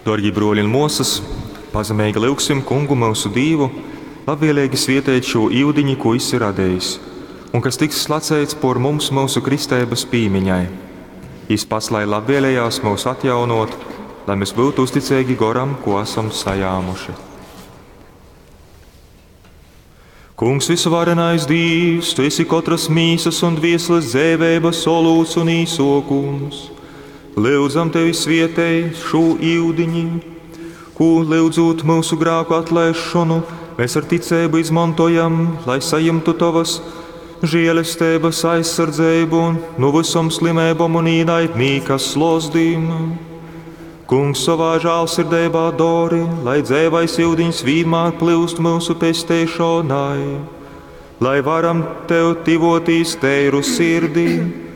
Dārgie broļi un mūsas, pazemīgi lūgsim Kungu mūsu Dievu, labvēlīgi svietēt šo īvdiņu, ko Viņš ir radījis, un kas tiks slacēts por mums mūsu kristības pīmiņai. Viņš pats, lai labvēlējās mūs atjaunot, lai mēs būtu uzticīgi goram, ko esam sajāmuši. Kungs visvarenais Dievs, Tu esi katras mīsas un dvēseles dzēvības solūts un īsokums. Lūdzam Tevi svietēji šo īvdiņu, ko lūdzot mūsu grāku atlaišanu, mēs ar ticību izmantojam, lai saimtu Tavas žēlestības aizsardzību no visam slimībām un īnaidnīkas slozdīm. Kungs savā žēlsirdībā dori, lai dzēvais īvdiņs vienmēr plūst mūsu pestēšanai, lai varam Tev tivotīs teiru sirdī